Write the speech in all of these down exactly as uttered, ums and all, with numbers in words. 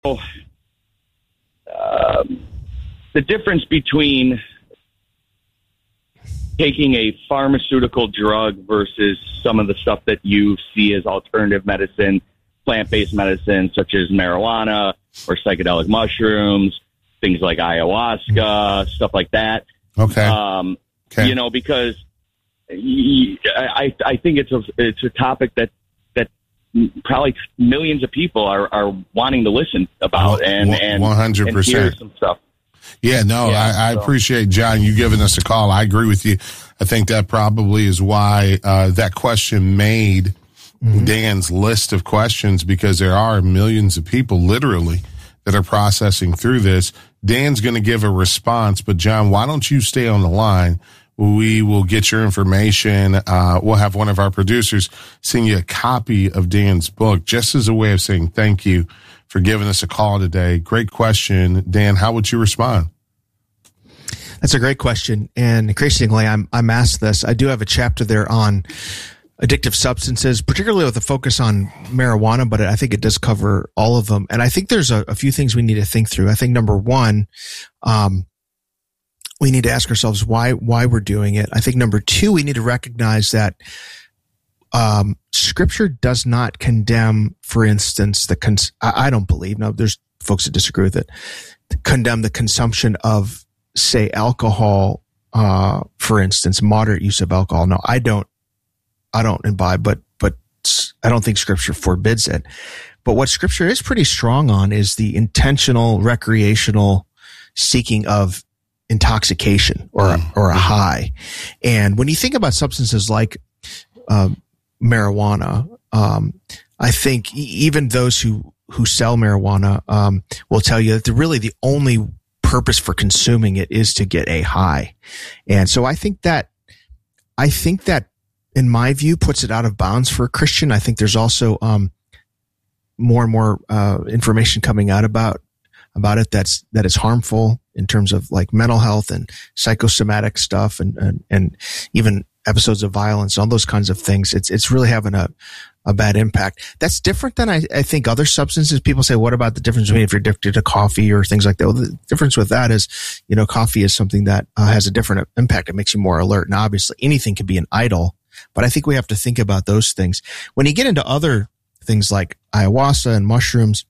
Um, the difference between taking a pharmaceutical drug versus some of the stuff that you see as alternative medicine, plant-based medicine, such as marijuana or psychedelic mushrooms, things like ayahuasca, stuff like that. Okay. Um, okay. You know, because I, I think it's a it's a topic that that probably millions of people are, are wanting to listen about and and one hundred percent and hear some stuff. Yeah, no, yeah, I, I so. appreciate, John, you giving us a call. I agree with you. I think that probably is why uh, that question made mm-hmm. Dan's list of questions, because there are millions of people literally that are processing through this. Dan's going to give a response, but John, why don't you stay on the line? We will get your information. Uh, we'll have one of our producers send you a copy of Dan's book, just as a way of saying thank you for giving us a call today. Great question. Dan, how would you respond? That's a great question. And increasingly, I'm, I'm asked this. I do have a chapter there on addictive substances, particularly with a focus on marijuana, but I think it does cover all of them. And I think there's a, a few things we need to think through. I think number one, um, we need to ask ourselves why, why we're doing it. I think number two, we need to recognize that, um, scripture does not condemn, for instance, the, cons- I, I don't believe, now there's folks that disagree with it, condemn the consumption of, say, alcohol, uh, for instance, moderate use of alcohol. No, I don't, I don't imbibe, but, but I don't think scripture forbids it. But what scripture is pretty strong on is the intentional, recreational seeking of intoxication or, or a high. And when you think about substances like, um, marijuana, um, I think even those who, who sell marijuana, um, will tell you that the, really the only purpose for consuming it is to get a high. And so I think that, I think that in my view puts it out of bounds for a Christian. I think there's also, um, more and more, uh, information coming out about, about it that's, that is harmful in terms of like mental health and psychosomatic stuff and, and, and even episodes of violence, all those kinds of things. It's, it's really having a, a bad impact. That's different than I, I think other substances. People say, what about the difference between if you're addicted to coffee or things like that? Well, the difference with that is, you know, coffee is something that uh, has a different impact. It makes you more alert. And obviously anything can be an idol, but I think we have to think about those things. When you get into other things like ayahuasca and mushrooms,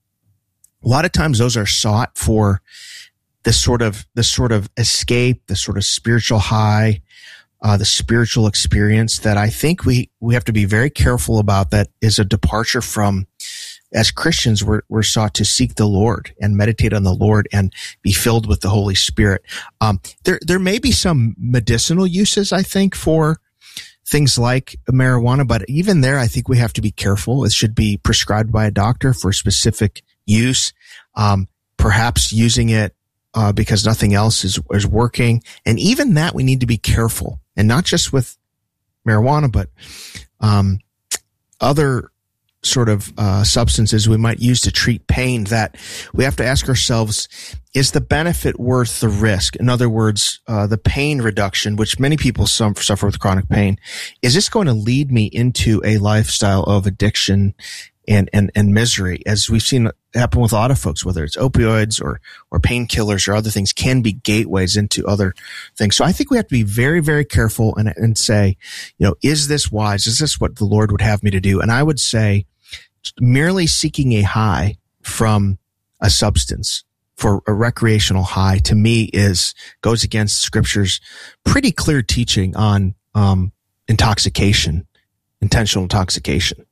a lot of times those are sought for this sort of, this sort of escape, this sort of spiritual high, uh, the spiritual experience that I think we, we have to be very careful about. That is a departure from, as Christians, we're, we're sought to seek the Lord and meditate on the Lord and be filled with the Holy Spirit. Um, there, there may be some medicinal uses, I think, for things like marijuana, but even there, I think we have to be careful. It should be prescribed by a doctor for specific use, um, perhaps using it uh, because nothing else is, is working. And even that, we need to be careful, and not just with marijuana, but um, other sort of uh, substances we might use to treat pain, that we have to ask ourselves, is the benefit worth the risk? In other words, uh, the pain reduction, which many people suffer with chronic pain, is this going to lead me into a lifestyle of addiction and, and, and misery, as we've seen happen with a lot of folks, whether it's opioids or, or painkillers or other things, can be gateways into other things. So I think we have to be very, very careful and, and say, you know, is this wise? Is this what the Lord would have me to do? And I would say merely seeking a high from a substance for a recreational high, to me, is, goes against scripture's pretty clear teaching on, um, intoxication, intentional intoxication.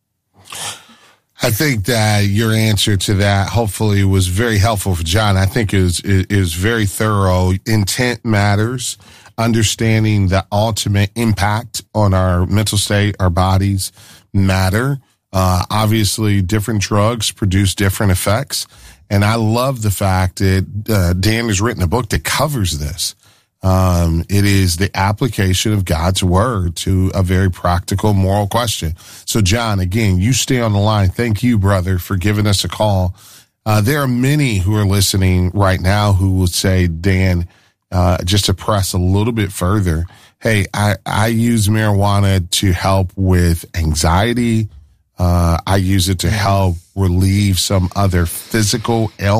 I think that your answer to that hopefully was very helpful for John. I think it was, it is very thorough. Intent matters. Understanding the ultimate impact on our mental state, our bodies matter. Uh, obviously different drugs produce different effects. And I love the fact that uh, Dan has written a book that covers this. Um, it is the application of God's word to a very practical moral question. So, John, again, you stay on the line. Thank you, brother, for giving us a call. Uh, there are many who are listening right now who would say, Dan, uh, just to press a little bit further, hey, I, I use marijuana to help with anxiety, Uh, I use it to help relieve some other physical ailment.